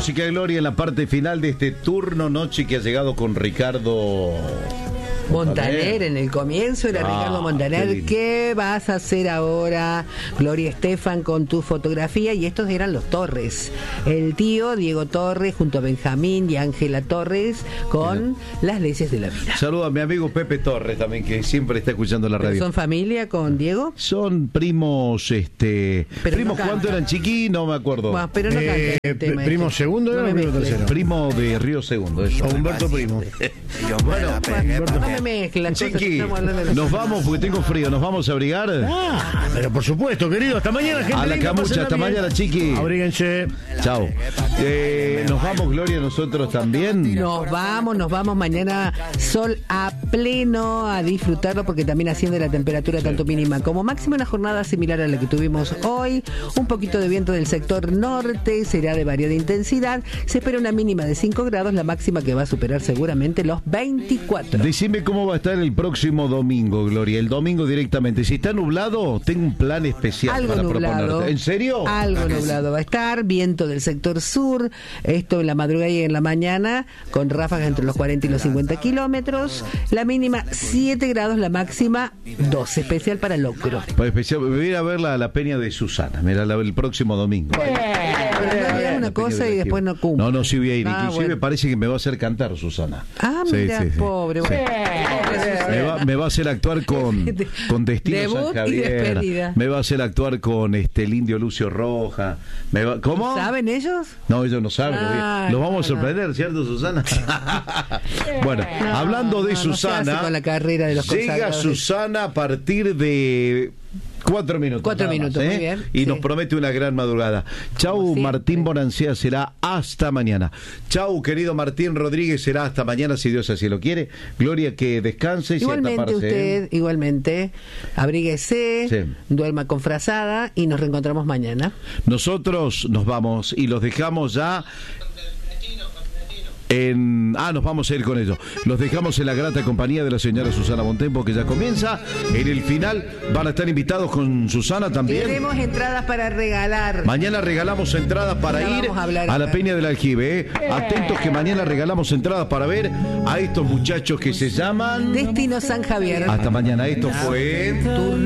música de Gloria en la parte final de este turno noche que ha llegado con Ricardo Montaner. En el comienzo era Ricardo Montaner. ¿Qué vas a hacer ahora, Gloria Estefan, con tu fotografía? Y estos eran los Torres, el tío Diego Torres junto a Benjamín y Ángela Torres con Las Leyes de la Vida. Saludo a mi amigo Pepe Torres también, que siempre está escuchando la radio. ¿Son familia con Diego? Son primos, primos no cuando eran chiquis, no me acuerdo. Bueno, pero no canta el tema ¿Primo este. segundo No era o me primo mezcles. tercero? Primo de Río Segundo, eso. O Humberto Primo. Bueno, No me mezcles las cosas, Chiqui, estamos hablando de los- nos vamos porque tengo frío, nos vamos a abrigar. Pero por supuesto, querido. Hasta mañana, gente. A la linda, camucha, pásenla hasta bien. mañana, Chiqui. Abríguense. Chao. Nos vamos, Gloria, nosotros también. Nos vamos mañana sol a pleno a disfrutarlo porque también asciende la temperatura tanto mínima como máxima, una jornada similar a la que tuvimos hoy, un poquito de viento del sector norte, será de variada intensidad, se espera una mínima de 5 grados, la máxima que va a superar seguramente los 24. Decime cómo va a estar el próximo domingo, Gloria. El domingo directamente. Si está nublado, tengo un plan especial Algo para nublado. proponerte. ¿En serio? Algo nublado va a estar, viento del sector sur, esto en la madrugada y en la mañana, con ráfagas entre los 40 y los 50 kilómetros, la mínima 7 grados, la máxima 12, especial para Locro. Para especial, voy a ir a ver la peña de Susana, mira, el próximo domingo. Pero no digas una cosa y después no cumple. No, sí voy a ir. Ah, Inclusive bueno. parece que me va a hacer cantar Susana. Ah, Sí, mira, sí, sí. pobre. Sí. Bueno. Me va a hacer actuar con Destino Debut San y Javier. despedida. Me va a hacer actuar con el indio Lucio Roja. ¿Cómo? ¿Saben ellos? No, ellos no saben. Ah, Los vamos a no. sorprender, ¿cierto, Susana? Bueno, hablando de no se Susana, hace con la carrera de los llega consagrados. Susana a partir de 4 minutos. 4 nada más, minutos, muy bien. Y Sí. nos promete una gran madrugada. Chau, Como siempre. Martín Bonancea, será hasta mañana. Chau, querido Martín Rodríguez, será hasta mañana, si Dios así lo quiere. Gloria, que descanse y a Igualmente taparse, usted, igualmente, abríguese, Sí. duerma con frazada y nos reencontramos mañana. Nosotros nos vamos y los dejamos ya nos vamos a ir con ello. Los dejamos en la grata compañía de la señora Susana Bontempo, que ya comienza. En el final van a estar invitados con Susana también. Tenemos entradas para regalar. Mañana regalamos entradas para Ya ir vamos a hablar a la acá. Peña del Aljibe. Atentos que mañana regalamos entradas para ver a estos muchachos que se llaman... Destino San Javier. Hasta mañana. Esto fue...